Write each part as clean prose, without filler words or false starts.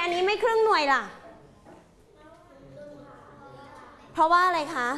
อันนี้ไม่ครึ่งหน่วยล่ะเพราะว่าอะไรคะ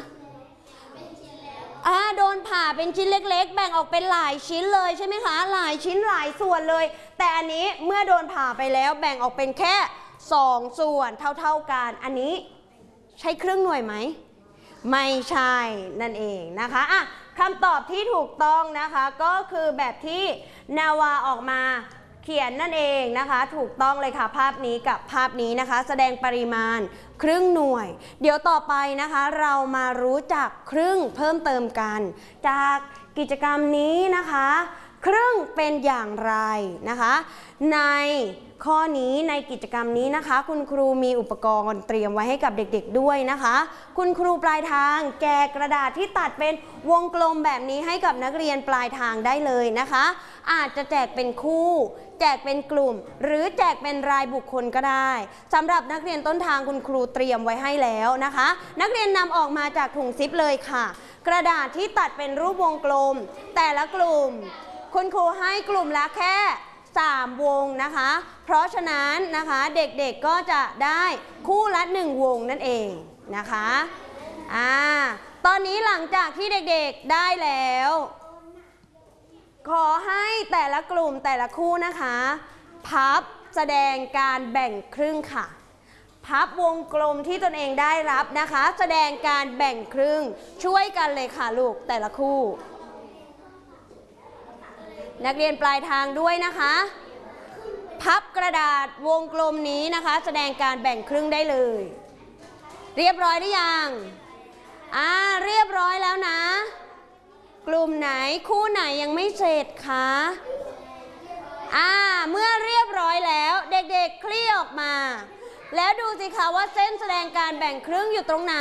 โดนผ่าเป็นชิ้นเล็กๆแบ่งออกเป็นหลายชิ้นเลยใช่ไหมคะหลายชิ้นหลายส่วนเลยแต่อันนี้เมื่อโดนผ่าไปแล้วแบ่งออกเป็นแค่2ส่วนเท่าๆกันอันนี้ใช่ครึ่งหน่วยไหมไม่ใช่นั่นเองนะคะคำตอบที่ถูกต้องนะคะก็คือแบบที่นาวาออกมาเขียนนั่นเองนะคะถูกต้องเลยค่ะภาพนี้กับภาพนี้นะคะแสดงปริมาณครึ่งหน่วยเดี๋ยวต่อไปนะคะเรามารู้จักครึ่งเพิ่มเติมกันจากกิจกรรมนี้นะคะครึ่งเป็นอย่างไรนะคะในข้อนี้ในกิจกรรมนี้นะคะคุณครูมีอุปกรณ์เตรียมไว้ให้กับเด็กๆด้วยนะคะคุณครูปลายทางแกะกระดาษที่ตัดเป็นวงกลมแบบนี้ให้กับนักเรียนปลายทางได้เลยนะคะอาจจะแจกเป็นคู่แจกเป็นกลุ่มหรือแจกเป็นรายบุคคลก็ได้สำหรับนักเรียนต้นทางคุณครูเตรียมไว้ให้แล้วนะคะนักเรียนนำออกมาจากถุงซิปเลยค่ะกระดาษที่ตัดเป็นรูปวงกลมแต่ละกลุ่มคุณครูให้กลุ่มละแค่3 วงนะคะเพราะฉะนั้นนะคะเด็กๆก็จะได้คู่ละ1 วงนั่นเองนะคะตอนนี้หลังจากที่เด็กๆได้แล้วขอให้แต่ละกลุ่มแต่ละคู่นะคะพับแสดงการแบ่งครึ่งค่ะพับวงกลมที่ตนเองได้รับนะคะแสดงการแบ่งครึ่งช่วยกันเลยค่ะลูกแต่ละคู่นักเรียนปลายทางด้วยนะคะพับกระดาษวงกลมนี้นะคะแสดงการแบ่งครึ่งได้เลยเรียบร้อยหรือยังเรียบร้อยแล้วนะกลุ่มไหนคู่ไหนยังไม่เสร็จคะเมื่อเรียบร้อยแล้วเด็กๆคลี่ออกมาแล้วดูสิคะว่าเส้นแสดงการแบ่งครึ่งอยู่ตรงไหน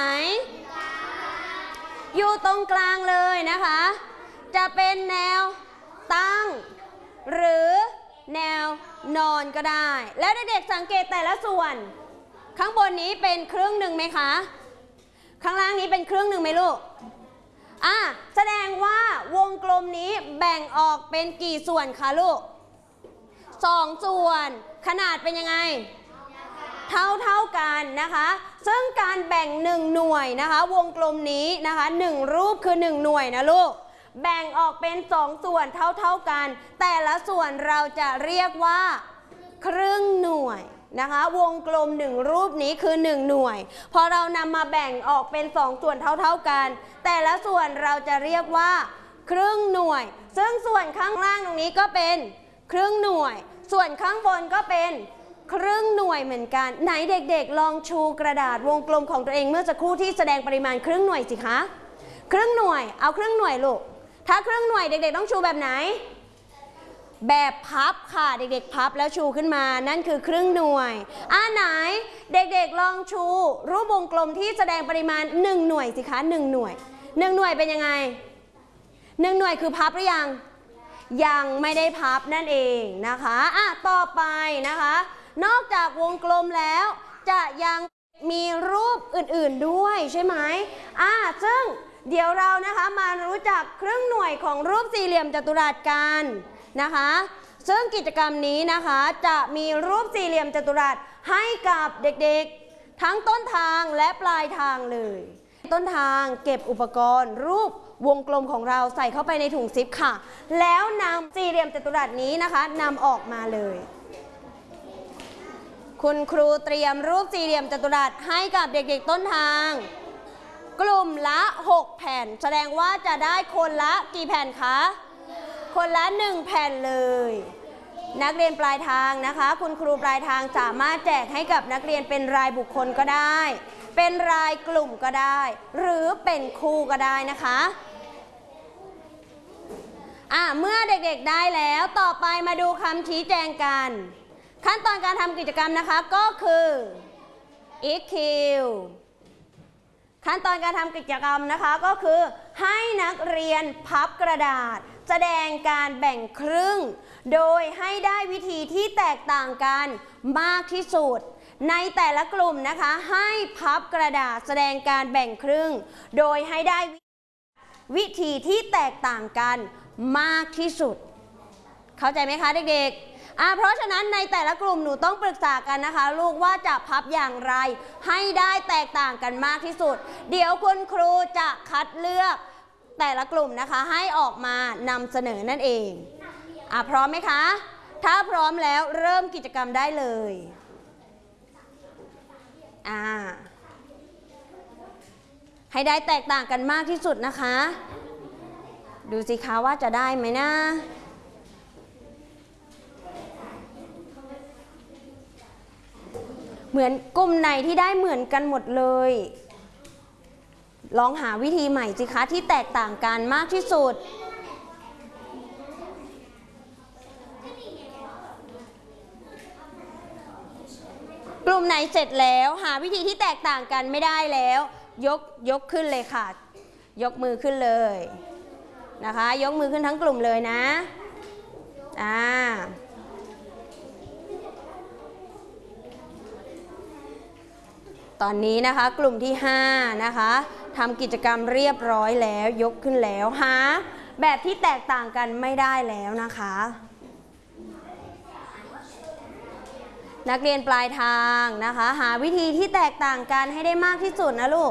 อยู่ตรงกลางเลยนะคะจะเป็นแนวตั้งหรือแนวนอนก็ได้แล้วเด็กๆสังเกตแต่ละส่วนข้างบนนี้เป็นครึ่งหนึ่งไหมคะข้างล่างนี้เป็นครึ่งหนึ่งไหมลูกแสดงว่าวงกลมนี้แบ่งออกเป็นกี่ส่วนคะลูก2 ส่วนขนาดเป็นยังไงเท่ากันนะคะซึ่งการแบ่ง1 หน่วยนะคะวงกลมนี้นะคะ1 รูปคือ1 หน่วยนะลูกแบ่งออกเป็น2 ส่วนเท่ากันแต่ละส่วนเราจะเรียกว่าครึ่งหน่วยนะคะวงกลม1 รูปนี้คือ1 หน่วยพอเรานำมาแบ่งออกเป็น2 ส่วนเท่ากันแต่ละส่วนเราจะเรียกว่าครึ่งหน่วยซึ่งส่วนข้างล่างตรงนี้ก็เป็นครึ่งหน่วยส่วนข้างบนก็เป็นครึ่งหน่วยเหมือนกันไหนเด็กๆลองชูกระดาษวงกลมของตัวเองเมื่อสักครู่ที่แสดงปริมาณครึ่งหน่วยสิคะครึ่งหน่วยเอาครึ่งหน่วยลูกถ้าครึ่งหน่วยเด็กๆต้องชูแบบไหนแบบพับค่ะเด็กๆพับแล้วชูขึ้นมานั่นคือครึ่งหน่วยไหนเด็กๆลองชูรูปวงกลมที่แสดงปริมาณ1 หน่วยสิคะ1 หน่วย1 หน่วยเป็นยังไง1 หน่วยคือพับหรือยังไม่ได้พับนั่นเองนะคะต่อไปนะคะนอกจากวงกลมแล้วจะยังมีรูปอื่นๆด้วยใช่ไหมซึ่งเดี๋ยวเรานะคะมารู้จักครึ่งหน่วยของรูปสี่เหลี่ยมจัตุรัสกันนะคะซึ่งกิจกรรมนี้นะคะจะมีรูปสี่เหลี่ยมจัตุรัสให้กับเด็กๆทั้งต้นทางและปลายทางเลยต้นทางเก็บอุปกรณ์รูปวงกลมของเราใส่เข้าไปในถุงซิปค่ะแล้วนำสี่เหลี่ยมจัตุรัสนี้นะคะนำออกมาเลยคุณครูเตรียมรูปสี่เหลี่ยมจัตุรัสให้กับเด็กๆต้นทางกลุ่มละ6 แผ่นแสดงว่าจะได้คนละกี่แผ่นคะคนละ1 แผ่นเลยนักเรียนปลายทางนะคะคุณครูปลายทางสามารถแจกให้กับนักเรียนเป็นรายบุคคลก็ได้เป็นรายกลุ่มก็ได้หรือเป็นคู่ก็ได้นะคะเมื่อเด็กๆได้แล้วต่อไปมาดูคำชี้แจงกันขั้นตอนการทำกิจกรรมนะคะก็คือ EQ ขั้นตอนการทำกิจกรรมนะคะก็คือให้นักเรียนพับกระดาษแสดงการแบ่งครึ่งโดยให้ได้วิธีที่แตกต่างกันมากที่สุดในแต่ละกลุ่มนะคะให้พับกระดาษแสดงการแบ่งครึ่งโดยให้ได้วิธีที่แตกต่างกันมากที่สุดเข้าใจไหมคะเด็กๆเพราะฉะนั้นในแต่ละกลุ่มหนูต้องปรึกษากันนะคะลูกว่าจะพับอย่างไรให้ได้แตกต่างกันมากที่สุดเดี๋ยวคุณครูจะคัดเลือกแต่ละกลุ่มนะคะให้ออกมานำเสนอนั่นเองพร้อมไหมคะถ้าพร้อมแล้วเริ่มกิจกรรมได้เลยให้ได้แตกต่างกันมากที่สุดนะคะดูสิคะว่าจะได้ไหมนะเหมือนกลุ่มไหนที่ได้เหมือนกันหมดเลยลองหาวิธีใหม่สิคะที่แตกต่างกันมากที่สุดกลุ่มไหนเสร็จแล้วหาวิธีที่แตกต่างกันไม่ได้แล้วยกขึ้นเลยค่ะยกมือขึ้นเลยนะคะยกมือขึ้นทั้งกลุ่มเลยนะตอนนี้นะคะกลุ่มที่5นะคะทำกิจกรรมเรียบร้อยแล้วยกขึ้นแล้วหาแบบที่แตกต่างกันไม่ได้แล้วนะคะนักเรียนปลายทางนะคะหาวิธีที่แตกต่างกันให้ได้มากที่สุดนะลูก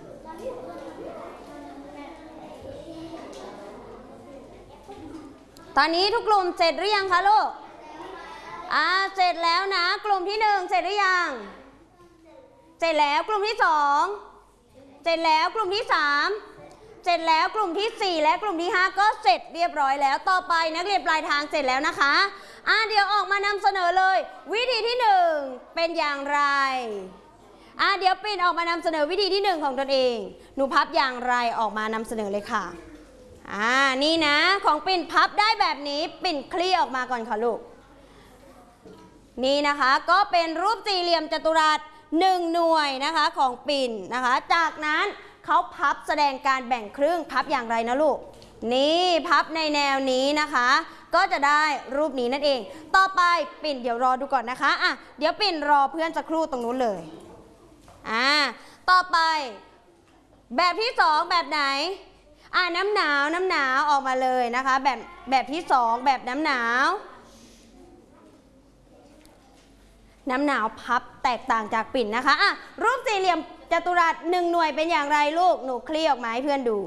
ตอนนี้ทุกกลุ่มเสร็จหรือยังคะลูกเสร็จแล้วนะกลุ่มที่1เสร็จหรือยังเสร็จแล้วกลุ่มที่2เสร็จแล้วกลุ่มที่3เสร็จแล้วกลุ่มที่4และกลุ่มที่5ก็เสร็จเรียบร้อยแล้วต่อไปนักเรียนปลายทางเสร็จแล้วนะคะเดี๋ยวออกมานำเสนอเลยวิธีที่1เป็นอย่างไรเดี๋ยวปิ่นออกมานำเสนอวิธีที่1ของตนเองหนูพับอย่างไรออกมานำเสนอเลยค่ะนี่นะของปิ่นพับได้แบบนี้ปิ่นคลี่ออกมาก่อนค่ะลูกนี่นะคะก็เป็นรูปสี่เหลี่ยมจัตุรัส1 หน่วยนะคะของปิ่นนะคะจากนั้นเขาพับแสดงการแบ่งครึ่งพับอย่างไรนะลูกนี่พับในแนวนี้นะคะก็จะได้รูปนี้นั่นเองต่อไปปิ่นเดี๋ยวรอดูก่อนนะคะเดี๋ยวปิ่นรอเพื่อนสักครู่ตรงนู้นเลยต่อไปแบบที่2แบบไหนน้ำหนาวออกมาเลยนะคะแบบที่2แบบน้ำหนาวพับแตกต่างจากปิ่นนะคะรูปสี่เหลี่ยมจัตุรัส1 หน่วยเป็นอย่างไรลูกหนูคลี่ออกมาให้เพื่อนดู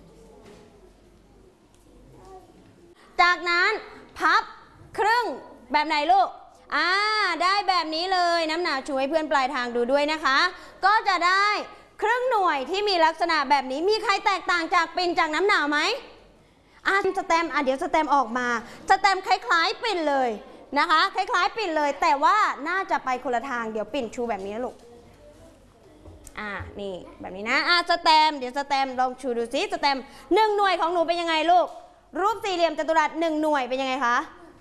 จากนั้นพับครึ่งแบบไหนลูกได้แบบนี้เลยน้ำหนาวชูให้เพื่อนปลายทางดูด้วยนะคะก็จะได้ครึ่งหน่วยที่มีลักษณะแบบนี้มีใครแตกต่างจากปิ่นจากน้ำหนาวไหมสแตมเดี๋ยวสแตมออกมาสแตมคล้ายๆปิ่นเลยนะคะคล้ายๆปิ่นเลยแต่ว่าน่าจะไปคนละทางเดี๋ยวปิ่นชูแบบนี้นะลูกนี่แบบนี้นะสแตมเดี๋ยวสแตมลองชูดูซิสแตม1 หน่วยของหนูเป็นยังไงลูกรูปสี่เหลี่ยมจัตุรัส1 หน่วยเป็นยังไงคะ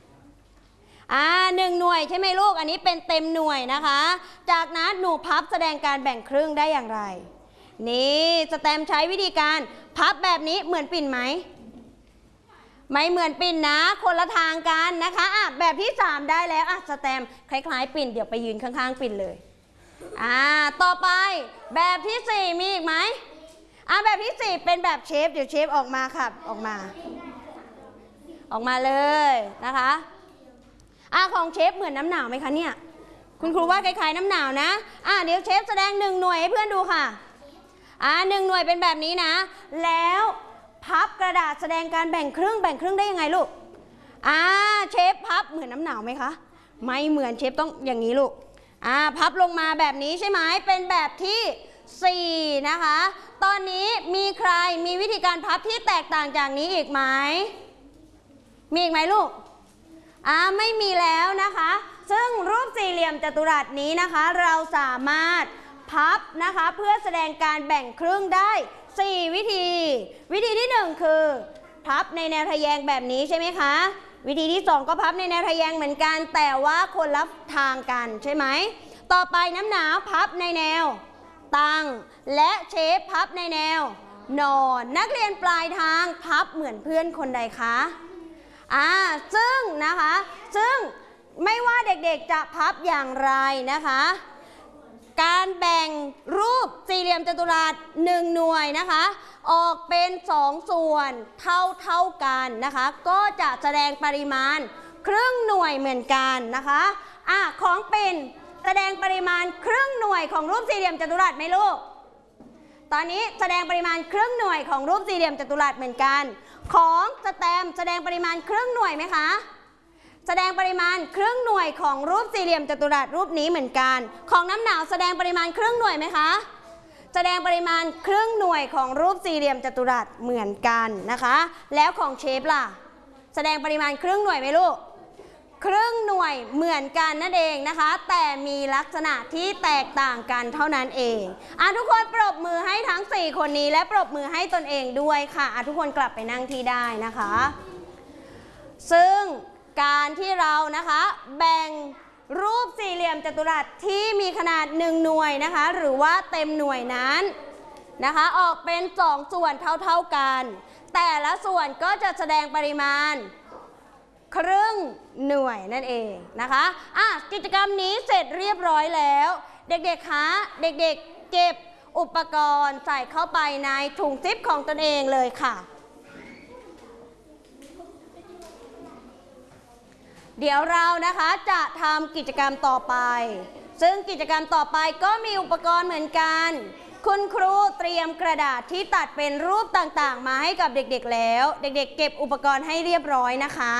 1 หน่วยใช่ไหมลูกอันนี้เป็นเต็มหน่วยนะคะจากนั้นหนูพับแสดงการแบ่งครึ่งได้อย่างไรนี่สแตมใช้วิธีการพับแบบนี้เหมือนปิ่นไหมไม่เหมือนปิ่นนะคนละทางกันนะคะแบบที่3ได้แล้วสแตมคล้ายๆปิ่นเดี๋ยวไปยืนข้างๆปิ่นเลยต่อไปแบบที่4มีอีกไหมแบบที่4เป็นแบบเชฟเดี๋ยวเชฟออกมาค่ะออกมาเลยนะคะของเชฟเหมือนน้ำหนาวไหมคะเนี่ยคุณครูว่าคล้ายๆน้ำหนาวนะเดี๋ยวเชฟแสดง1 หน่วยให้เพื่อนดูค่ะ1 หน่วยเป็นแบบนี้นะแล้วพับกระดาษแสดงการแบ่งครึ่งได้ยังไงลูกเชฟพับเหมือนน้ำหนาวไหมคะไม่เหมือนเชฟต้องอย่างนี้ลูกพับลงมาแบบนี้ใช่ไหมเป็นแบบที่4นะคะตอนนี้มีใครมีวิธีการพับที่แตกต่างจากนี้อีกไหมมีอีกไหมลูกไม่มีแล้วนะคะซึ่งรูปสี่เหลี่ยมจัตุรัสนี้นะคะเราสามารถพับนะคะเพื่อแสดงการแบ่งครึ่งได้4 วิธีที่1คือพับในแนวทะแยงแบบนี้ใช่ไหมคะวิธีที่2ก็พับในแนวทะแยงเหมือนกันแต่ว่าคนละทางกันใช่ไหมต่อไปน้ำหนาวพับในแนวตั้งและเชฟพับในแนวนอนนักเรียนปลายทางพับเหมือนเพื่อนคนใดคะซึ่งไม่ว่าเด็กๆจะพับอย่างไรนะคะการแบ่งรูปสี่เหลี่ยมจัตุรัส1 หน่วยนะคะออกเป็น2 ส่วนเท่ากันนะคะก็จะแสดงปริมาณครึ่งหน่วยเหมือนกันนะคะของเป็นแสดงปริมาณครึ่งหน่วยของรูปสี่เหลี่ยมจัตุรัสไหมลูกตอนนี้แสดงปริมาณครึ่งหน่วยของรูปสี่เหลี่ยมจัตุรัสเหมือนกันของสแตมแสดงปริมาณครึ่งหน่วยไหมคะแสดงปริมาณครึ่งหน่วยของรูปสี่เหลี่ยมจัตุรัสรูปนี้เหมือนกันของน้ำหนาวแสดงปริมาณครึ่งหน่วยไหมคะแสดงปริมาณครึ่งหน่วยของรูปสี่เหลี่ยมจัตุรัสเหมือนกันนะคะแล้วของเชฟล่ะแสดงปริมาณครึ่งหน่วยไหมลูกครึ่งหน่วยเหมือนกันนั่นเองนะคะแต่มีลักษณะที่แตกต่างกันเท่านั้นเองทุกคนปรบมือให้ทั้ง4คนนี้และปรบมือให้ตนเองด้วยค่ะทุกคนกลับไปนั่งที่ได้นะคะซึ่งการที่เรานะคะแบ่งรูปสี่เหลี่ยมจัตุรัสที่มีขนาด1หน่วยนะคะหรือว่าเต็มหน่วยนั้นนะคะออกเป็น2ส่วนเท่ากันแต่ละส่วนก็จะแสดงปริมาณครึ่งหน่วยนั่นเองนะคะกิจกรรมนี้เสร็จเรียบร้อยแล้วเด็กๆคะเด็กๆเก็บอุปกรณ์ใส่เข้าไปในถุงซิปของตนเองเลยค่ะเดี๋ยวเรานะคะจะทำกิจกรรมต่อไปซึ่งกิจกรรมต่อไปก็มีอุปกรณ์เหมือนกันคุณครูเตรียมกระดาษที่ตัดเป็นรูปต่างๆมาให้กับเด็กๆแล้วเด็กๆเก็บอุปกรณ์ให้เรียบร้อยนะคะ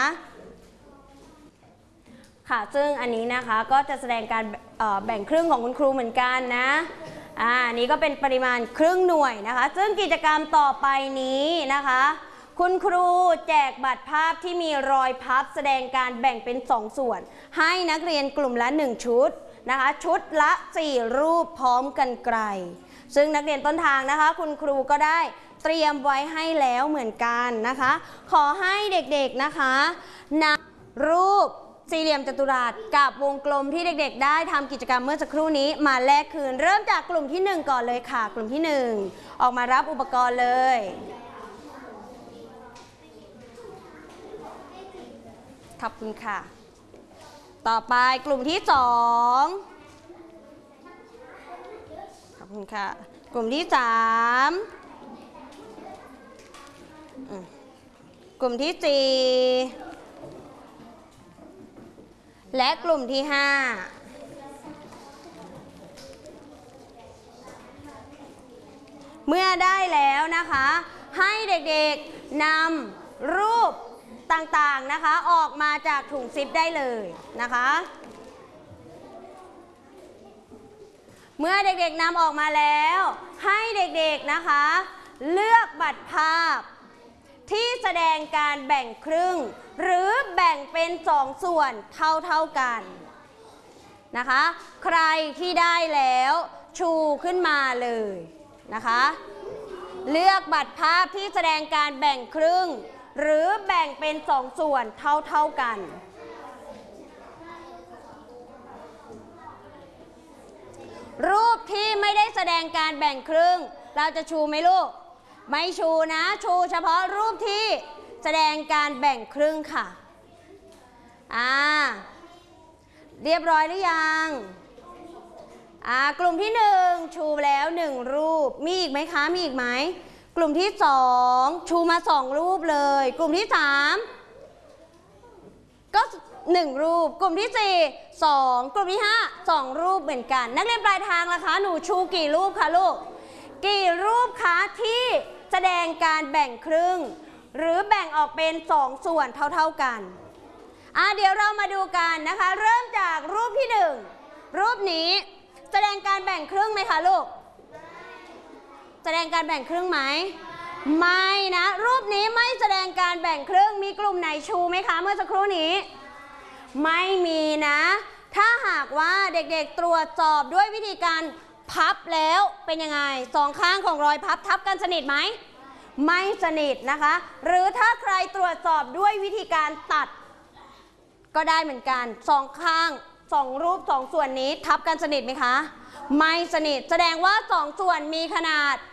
ค่ะซึ่งอันนี้นะคะก็จะแสดงการแบ่งครึ่งของคุณครูเหมือนกันนะนี้ก็เป็นปริมาณครึ่งหน่วยนะคะซึ่งกิจกรรมต่อไปนี้นะคะคุณครูแจกบัตรภาพที่มีรอยพับแสดงการแบ่งเป็น2ส่วนให้นักเรียนกลุ่มละ1ชุดนะคะชุดละ4รูปพร้อมกันไกลซึ่งนักเรียนต้นทางนะคะคุณครูก็ได้เตรียมไว้ให้แล้วเหมือนกันนะคะขอให้เด็กๆนะคะนำรูปสี่เหลี่ยมจัตุรัสกับวงกลมที่เด็กๆได้ทำกิจกรรมเมื่อสักครู่นี้มาแลกคืนเริ่มจากกลุ่มที่1ก่อนเลยค่ะกลุ่มที่1ออกมารับอุปกรณ์เลยขอบคุณค่ะต่อไปกลุ่มที่2ขอบคุณค่ะกลุ่มที่3กลุ่มที่4และกลุ่มที่5เมื่อได้แล้วนะคะให้เด็กๆนำรูปต่างๆนะคะออกมาจากถุงซิปได้เลยนะคะเมื่อเด็กๆนำออกมาแล้วให้เด็กๆนะคะเลือกบัตรภาพที่แสดงการแบ่งครึ่งหรือแบ่งเป็น2ส่วนเท่ากันนะคะใครที่ได้แล้วชูขึ้นมาเลยนะคะเลือกบัตรภาพที่แสดงการแบ่งครึ่งหรือแบ่งเป็น2ส่วนเท่ากันรูปที่ไม่ได้แสดงการแบ่งครึ่งเราจะชูไหมลูกไม่ชูนะชูเฉพาะรูปที่แสดงการแบ่งครึ่งค่ะเรียบร้อยหรือยังกลุ่มที่1ชูแล้ว1รูปมีอีกไหมคะมีอีกไหมกลุ่มที่2ชูมา2รูปเลยกลุ่มที่3ก็1รูปกลุ่มที่4 2กลุ่มที่5 2รูปเหมือนกันนักเรียนปลายทางล่ะคะหนูชูกี่รูปคะลูกกี่รูปคะที่แสดงการแบ่งครึ่งหรือแบ่งออกเป็น2ส่วนเท่ากันเดี๋ยวเรามาดูกันนะคะเริ่มจากรูปที่1รูปนี้แสดงการแบ่งครึ่งไหมคะลูกแสดงการแบ่งครึ่งไหมไม่นะรูปนี้ไม่แสดงการแบ่งครึ่งมีกลุ่มไหนชูไหมคะเมื่อสักครู่นี้ไม่มีนะถ้าหากว่าเด็กๆตรวจสอบด้วยวิธีการพับแล้วเป็นยังไง2ข้างของรอยพับทับกันสนิทไหมไม่สนิทนะคะหรือถ้าใครตรวจสอบด้วยวิธีการตัดก็ได้เหมือนกัน2ข้าง2รูป2ส่วนนี้ทับกันสนิทไหมคะไม่สนิทแสดงว่า2ส่วนมีขนาด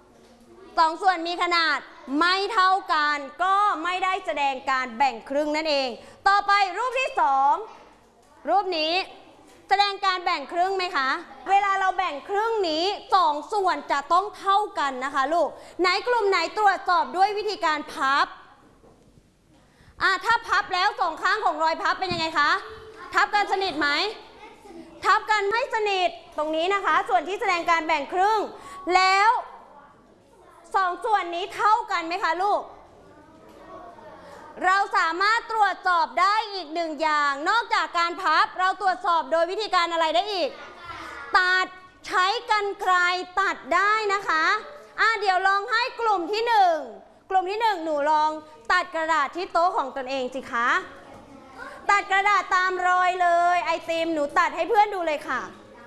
ไม่เท่ากันก็ไม่ได้แสดงการแบ่งครึ่งนั่นเองต่อไปรูปที่2รูปนี้แสดงการแบ่งครึ่งไหมคะเวลาเราแบ่งครึ่งนี้2ส่วนจะต้องเท่ากันนะคะลูกไหนกลุ่มไหนตรวจสอบด้วยวิธีการพับถ้าพับแล้วสองข้างของรอยพับเป็นยังไงคะทับกันสนิทไหมทับกันไม่สนิทตรงนี้นะคะส่วนที่แสดงการแบ่งครึ่งแล้วสองส่วนนี้เท่ากันไหมคะลูกเราสามารถตรวจสอบได้อีกหนึ่งอย่างนอกจากการพับเราตรวจสอบโดยวิธีการอะไรได้อีกตัดใช้กรรไกรตัดได้นะคะเดี๋ยวลองให้กลุ่มที่หนึ่งหนูลองตัดกระดาษที่โต๊ะของตนเองสิคะตัดกระดาษตามรอยเลยไอติมหนูตัดให้เพื่อนดูเลยค่ะ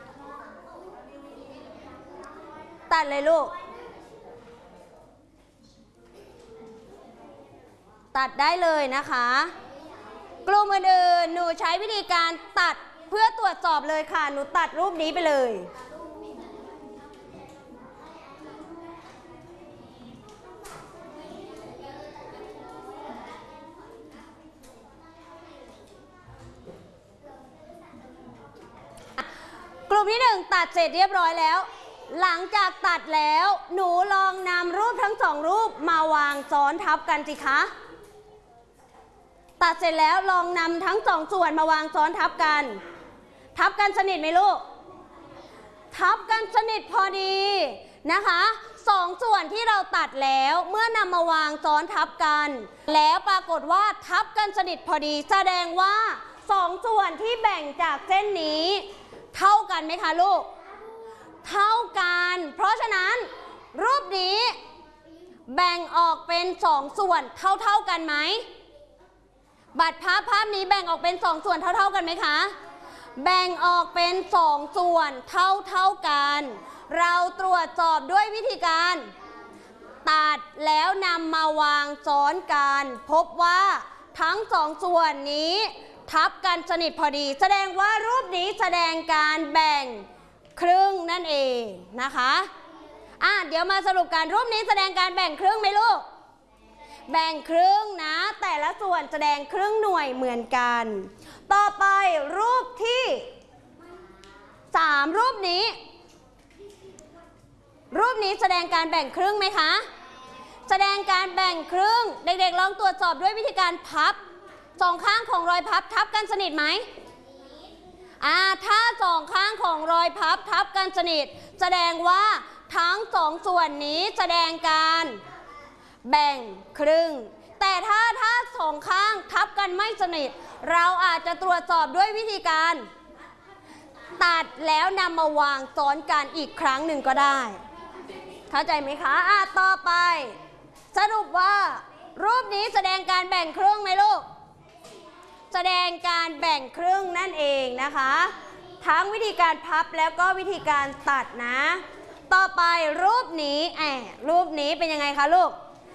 ตัดเลยลูกตัดได้เลยนะคะกลุ่มอื่นๆหนูใช้วิธีการตัดเพื่อตรวจสอบเลยค่ะหนูตัดรูปนี้ไปเลยกลุ่มที่หนึ่งตัดเสร็จเรียบร้อยแล้วหลังจากตัดแล้วหนูลองนำรูปทั้งสองรูปมาวางซ้อนทับกันสิคะตัดเสร็จแล้วลองนำทั้งสองส่วนมาวางซ้อนทับกันสนิทไหมลูกทับกันสนิทพอดีนะคะสองส่วนที่เราตัดแล้วเมื่อนำมาวางซ้อนทับกันแล้วปรากฏว่าทับกันสนิทพอดีแสดงว่าสองส่วนที่แบ่งจากเส้นนี้เท่ากันไหมคะลูกเท่ากันเพราะฉะนั้นรูปนี้แบ่งออกเป็นสองส่วนเท่ากันไหมบัตรภาพนี้แบ่งออกเป็นสองส่วนเท่ากันไหมคะแบ่งออกเป็นสองส่วนเท่ากันเราตรวจสอบด้วยวิธีการตัดแล้วนำมาวางซ้อนกันพบว่าทั้งสองส่วนนี้ทับกันสนิทพอดีแสดงว่ารูปนี้แสดงการแบ่งครึ่งนั่นเองนะคะเดี๋ยวมาสรุปกันรูปนี้แสดงการแบ่งครึ่งไหมลูกแบ่งครึ่งนะแต่ละส่วนแสดงครึ่งหน่วยเหมือนกันต่อไปรูปที่3รูปนี้แสดงการแบ่งครึ่งไหมคะแสดงการแบ่งครึ่งเด็กๆลองตรวจสอบด้วยวิธีการพับสองข้างของรอยพับทับกันสนิทไหมถ้าสองข้างของรอยพับทับกันสนิทแสดงว่าทั้งสองส่วนนี้แสดงการแบ่งครึ่งแต่ถ้าสองข้างทับกันไม่สนิทเราอาจจะตรวจสอบด้วยวิธีการตัดแล้วนำมาวางซ้อนกันอีกครั้งหนึ่งก็ได้เข้าใจไหมคะต่อไปสรุปว่ารูปนี้แสดงการแบ่งครึ่งไหมลูกแสดงการแบ่งครึ่งนั่นเองนะคะทั้งวิธีการพับแล้วก็วิธีการตัดนะต่อไปรูปนี้เป็นยังไงคะลูก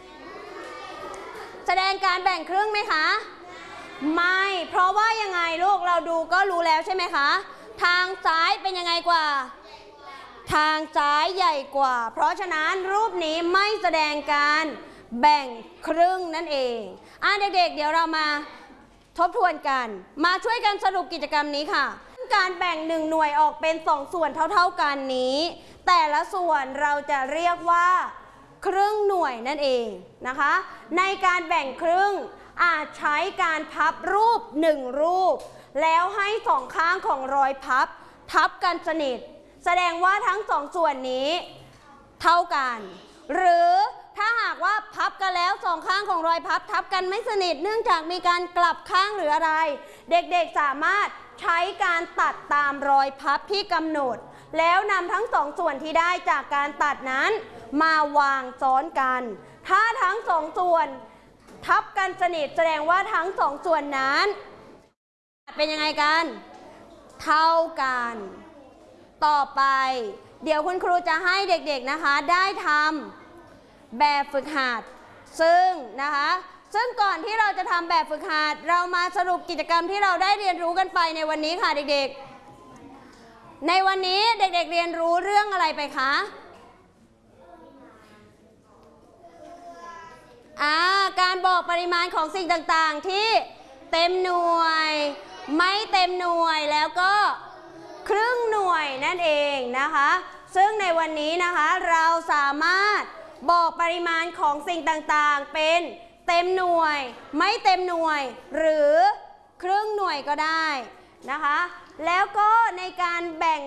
แสดงการแบ่งครึ่งไหมคะไม่เพราะว่ายังไงลูกเราดูก็รู้แล้วใช่ไหมคะทางซ้ายเป็นยังไงกว่าทางซ้ายใหญ่กว่าเพราะฉะนั้นรูปนี้ไม่แสดงการแบ่งครึ่งนั่นเองเด็กๆเดี๋ยวเรามาทบทวนกันมาช่วยกันสรุปกิจกรรมนี้ค่ะการแบ่ง1หน่วยออกเป็น2ส่วนเท่ากันนี้แต่ละส่วนเราจะเรียกว่าครึ่งหน่วยนั่นเองนะคะในการแบ่งครึ่งอาจใช้การพับรูป1รูปแล้วให้สองข้างของรอยพับทับกันสนิทแสดงว่าทั้งสองส่วนนี้เท่ากันหรือถ้าหากว่าพับกันแล้วสองข้างของรอยพับทับกันไม่สนิทเนื่องจากมีการกลับข้างหรืออะไรเด็กๆสามารถใช้การตัดตามรอยพับที่กำหนดแล้วนำทั้งสองส่วนที่ได้จากการตัดนั้นมาวางซ้อนกันถ้าทั้งสองส่วนทับกันสนิทแสดงว่าทั้งสองส่วนนั้นเป็นยังไงกันเท่ากันต่อไปเดี๋ยวคุณครูจะให้เด็กๆนะคะได้ทำแบบฝึกหัดซึ่งก่อนที่เราจะทำแบบฝึกหัดเรามาสรุปกิจกรรมที่เราได้เรียนรู้กันไปในวันนี้ค่ะเด็กๆในวันนี้เด็กๆเรียนรู้เรื่องอะไรไปคะการบอกปริมาณของสิ่งต่างๆที่เต็มหน่วยไม่เต็มหน่วยแล้วก็ครึ่งหน่วยนั่นเองนะคะซึ่งในวันนี้นะคะเราสามารถบอกปริมาณของสิ่งต่างๆเป็นเต็มหน่วยไม่เต็มหน่วยหรือครึ่งหน่วยก็ได้นะคะแล้วก็ในการแบ่ง